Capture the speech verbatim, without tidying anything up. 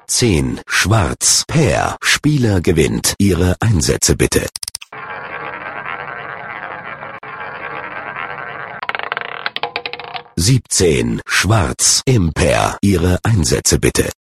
zehn Schwarz Pair. Spieler gewinnt. Ihre Einsätze bitte. siebzehn Schwarz Impair. Ihre Einsätze bitte.